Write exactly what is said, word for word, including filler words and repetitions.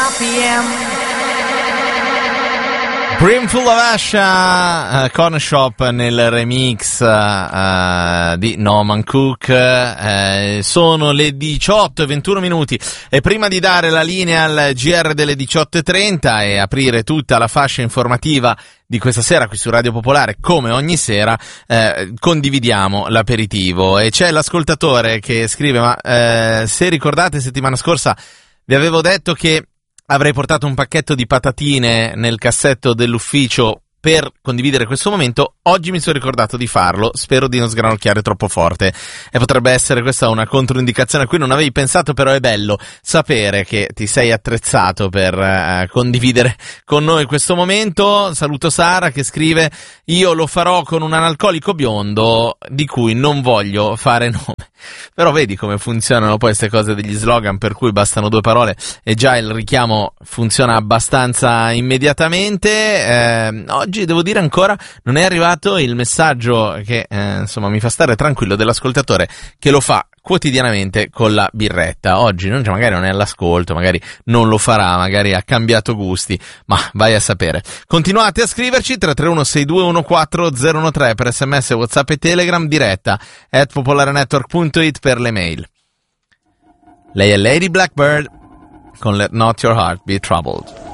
R P M. Brimful of Asha, uh, Corner Shop nel remix uh, uh, di Norman Cook. Uh, sono le diciotto e ventuno minuti e prima di dare la linea al G R delle diciotto e trenta e aprire tutta la fascia informativa di questa sera qui su Radio Popolare, come ogni sera, eh, condividiamo l'aperitivo e c'è l'ascoltatore che scrive: ma eh, se ricordate settimana scorsa vi avevo detto che avrei portato un pacchetto di patatine nel cassetto dell'ufficio per condividere questo momento. Oggi mi sono ricordato di farlo, spero di non sgranocchiare troppo forte. E potrebbe essere questa una controindicazione a cui non avevi pensato, però è bello sapere che ti sei attrezzato per uh, condividere con noi questo momento. Saluto Sara che scrive: io lo farò con un analcolico biondo di cui non voglio fare nome. Però vedi come funzionano poi queste cose degli slogan, per cui bastano due parole e già il richiamo funziona abbastanza immediatamente. Eh, oggi devo dire ancora non è arrivato il messaggio che eh, insomma mi fa stare tranquillo dell'ascoltatore che lo fa quotidianamente con la birretta. Oggi non, cioè, magari non è all'ascolto, magari non lo farà, magari ha cambiato gusti, ma vai a sapere. Continuate a scriverci tre tre uno sei due uno quattro zero uno tre per sms, WhatsApp e Telegram, diretta at popolarenetwork punto it per le mail. Lei è Lady Blackbird con Let Not Your Heart Be Troubled.